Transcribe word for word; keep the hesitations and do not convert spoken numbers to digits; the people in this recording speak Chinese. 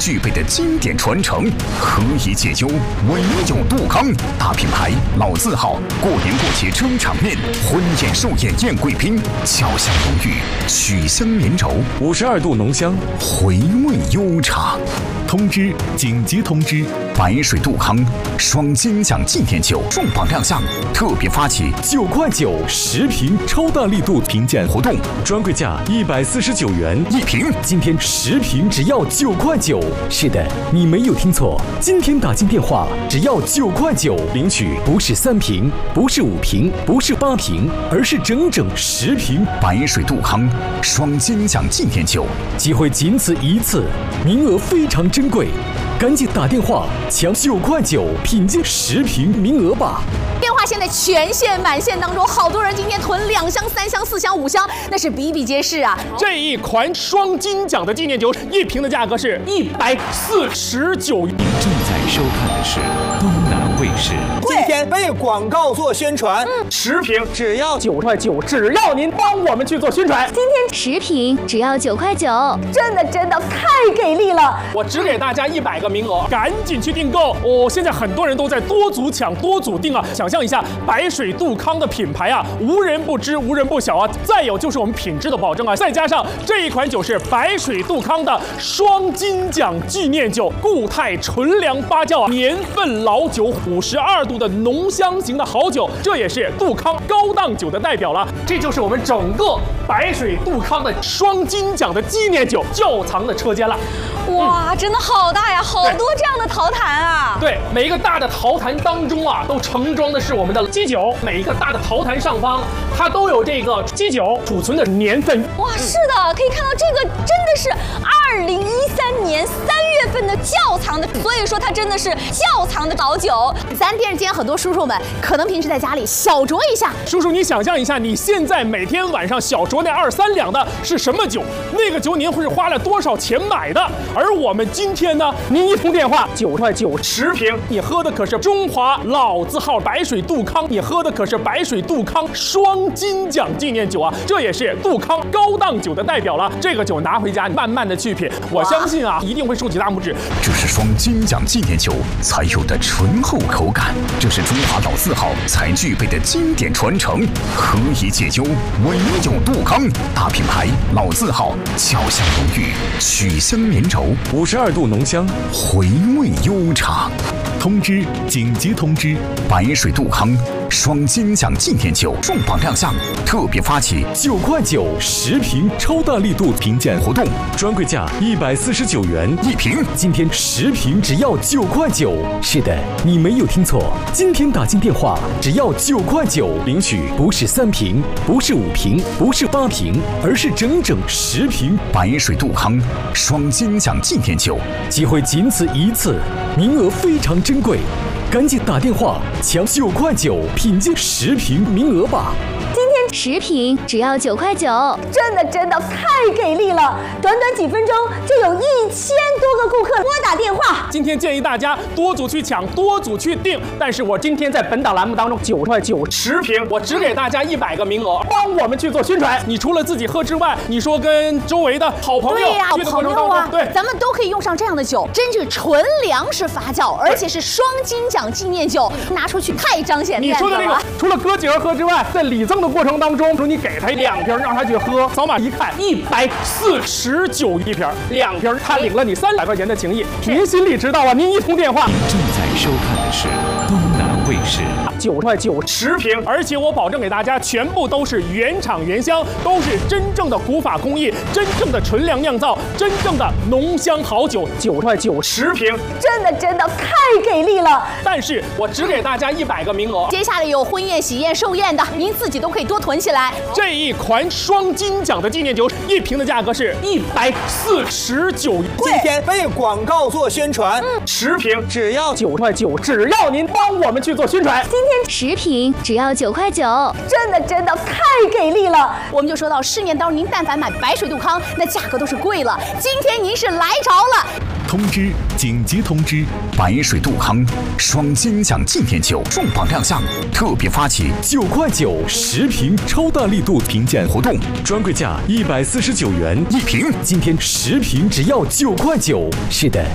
具备的经典传承，何以解忧？唯有杜康大品牌，老字号。过年过节撑场面，婚宴寿宴宴贵宾，俏香浓郁，曲香绵柔， 五十二度浓香， 回味悠长。通知！紧急通知！白水杜康双金奖纪念酒重磅亮相，特别发起九块九十瓶超大力度评鉴活动，专柜价一百四十九元一瓶， 今天十瓶只要九块九。是的，你没有听错，今天打进电话只要九块九领取，不是三瓶，不是五瓶，不是八瓶，而是整整十瓶白水杜康双金奖纪念酒， 机会仅此一次，名额非常珍贵。赶紧打电话抢九块九品鉴十瓶名额吧！ 电话现在全线满线当中，好多人今天囤两箱、三箱、四箱、五箱，那是比比皆是啊。 这一款双金奖的纪念酒，一瓶的价格是一百四十九元。 您正在收看的是东南卫视。 今天为广告做宣传， 嗯、十瓶只要九块九，只要您帮我们去做宣传。 今天十瓶只要九块九， 真的真的太给力了！ 我只给大家一百个名额，赶紧去订购哦！现在很多人都在多组抢、多组订啊！想象一下，白水杜康的品牌啊，无人不知、无人不晓啊！再有就是我们品质的保证啊！再加上这一款酒是白水杜康的双金奖纪念酒，固态纯粮发酵啊，年份老酒，五十二度的浓香型的好酒，这也是杜康高档酒的代表了。这就是我们整个白水杜康的双金奖的纪念酒窖藏的车间了。 哇，真的好大呀，好多这样的陶坛啊！ 对，每一个大的陶坛当中啊，都盛装的是我们的基酒。每一个大的陶坛上方，它都有这个基酒储存的年份。 哇，是的，可以看到这个真的是二零一三年三月份的窖藏的，所以说它真的是窖藏的老酒。咱电视间很多叔叔们可能平时在家里小酌一下。 叔叔，你想象一下，你现在每天晚上小酌那二三两的是什么酒？那个酒您会是花了多少钱买的？而我们今天呢，您一通电话九块九十瓶，你喝的可是中华老字号白水杜康，你喝的可是白水杜康双金奖纪念酒啊，这也是杜康高档酒的代表了。这个酒拿回家慢慢的去品，我相信啊，一定会竖起大拇指。 这是双金奖纪念酒才有的醇厚口感，这是中华老字号才具备的经典传承，何以解忧？唯有杜康大品牌，老字号，俏香浓郁，曲香绵柔， 五十二度浓香， 回味悠长。通知！紧急通知！白水杜康双金奖纪念酒重磅亮相，特别发起九块九十瓶超大力度评鉴活动，专柜价一百四十九元一瓶， 今天十瓶只要九块九。是的，你没有听错，今天打进电话只要九块九领取，不是三瓶，不是五瓶，不是八瓶，而是整整十瓶白水杜康双金奖纪念酒， 机会仅此一次，名额非常珍贵，赶紧打电话抢九块九品鉴十瓶名额吧！ 今天十瓶只要九块九， 真的真的太给力了！短短几分钟就有一千多个顾客拨打电话。 今天建议大家多组去抢，多组去订。但是我今天在本档栏目当中九块九十瓶，我只给大家一百个名额，帮我们去做宣传。你除了自己喝之外，你说跟周围的好朋友， 对呀、啊，朋友啊， 对， 咱们都可以用上这样的酒，真是纯粮食发酵，而且是双金奖纪念酒，拿出去太彰显面子了。 你说的这个，除了哥几个喝之外，在礼赠的过程当中，说你给他两瓶，让他去喝，扫码一看，一百四十九一瓶，两瓶，他领了你三百块钱的情谊，您心里知道啊。您一通电话， 您正在收看的是东南卫视。 九块九十瓶，而且我保证给大家，全部都是原厂原香，都是真正的古法工艺，真正的纯粮酿造，真正的浓香好酒。九块九十瓶， 真的真的太给力了！ 但是我只给大家一百个名额， 接下来有婚宴、喜宴、寿宴的，您自己都可以多囤起来。 这一款双金奖的纪念酒，一瓶的价格是一百四十九。 今天为广告做宣传， 嗯， 十瓶只要九块九，只要您帮我们去做宣传。 今天十瓶只要九块九， 真的真的太给力了！我们就说到市面当中，您但凡买白水杜康，那价格都是贵了。今天您是来着了。 通知！紧急通知！白水杜康双金奖纪念酒重磅亮相，特别发起九块九十瓶超大力度评鉴活动，专柜价一百四十九元一瓶， 今天十瓶只要九块九。是的，